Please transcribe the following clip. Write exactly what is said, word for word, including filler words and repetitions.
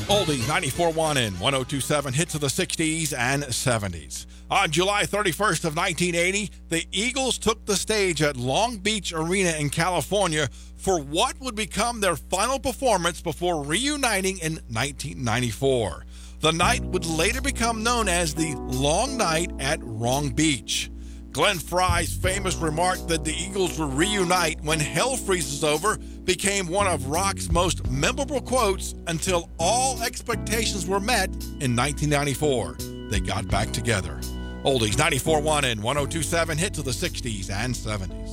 Oldies ninety-four point one and one oh two point seven hits of the sixties and seventies. On July thirty-first of nineteen eighty, the Eagles took the stage at Long Beach Arena in California for what would become their final performance before reuniting in nineteen ninety-four. The night would later become known as the Long Night at Wrong Beach. Glenn Frey's famous remark that the Eagles will reunite when hell freezes over became one of rock's most memorable quotes until all expectations were met in nineteen ninety-four. They got back together. Oldies ninety-four point one and one oh two point seven hits of the sixties and seventies.